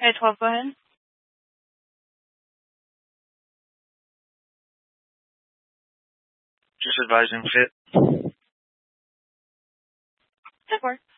Hey, 12, go ahead. Just advising fit. That works.